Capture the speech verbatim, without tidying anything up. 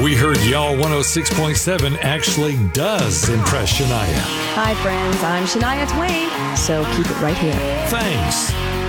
We heard Y'all one oh six point seven actually does impress Shania. Hi, friends. I'm Shania Twain, so keep it right here. Thanks.